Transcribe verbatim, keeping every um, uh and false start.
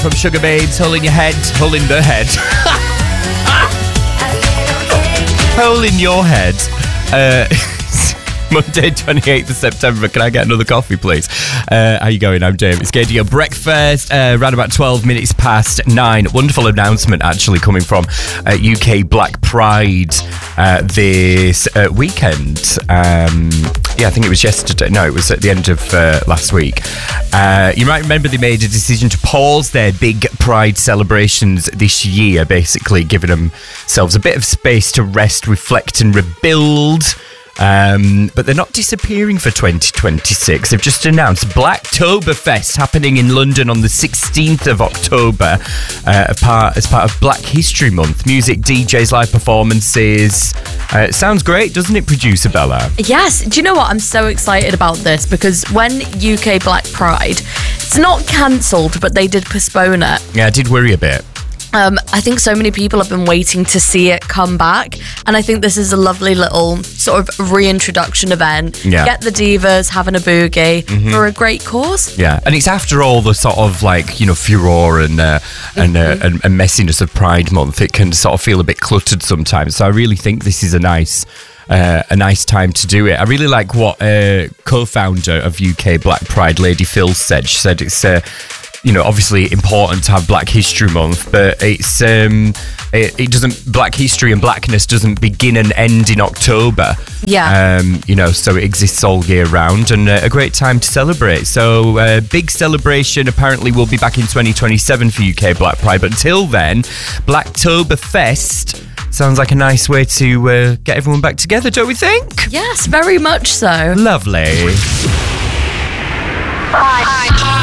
From Sugar Babes, hole in your head, hole in the head. Hole in your head. Uh, Monday, twenty-eighth of September. Can I get another coffee, please? Uh, how you going? I'm Dave. It's getting your breakfast. Uh, around about twelve minutes past nine. Wonderful announcement actually coming from uh, U K Black Pride uh, this uh, weekend. Um, yeah, I think it was yesterday. No, it was at the end of uh, last week. Uh, you might remember they made a decision to pause their big Pride celebrations this year, basically giving themselves a bit of space to rest, reflect and rebuild. Um, but they're not disappearing for twenty twenty-six. They've just announced Blacktoberfest happening in London on the sixteenth of October uh, as, part, as part of Black History Month. Music, D Js, live performances. Uh, it sounds great, doesn't it, producer Bella? Yes. Do you know what? I'm so excited about this because when U K Black Pride, it's not cancelled, but they did postpone it. Yeah, I did worry a bit. Um, I think so many people have been waiting to see it come back, and I think this is a lovely little sort of reintroduction event. Yeah. Get the divas having a boogie mm-hmm. for a great cause. Yeah, and it's after all the sort of like, you know, furore and uh, and, mm-hmm. uh, and and messiness of Pride Month. It can sort of feel a bit cluttered sometimes. So I really think this is a nice. Uh, a nice time to do it. I really like what uh, co-founder of U K Black Pride, Lady Phil, said. She said it's, uh, you know, obviously important to have Black History Month, but it's um, it, it doesn't. Black history and blackness doesn't begin and end in October. Yeah. Um, you know, so it exists all year round, and uh, a great time to celebrate. So, uh, big celebration. Apparently, will be back in twenty twenty-seven for U K Black Pride. But until then, Blacktoberfest. Sounds like a nice way to uh, get everyone back together, don't we think? Yes, very much so. Lovely. Hi. Hi.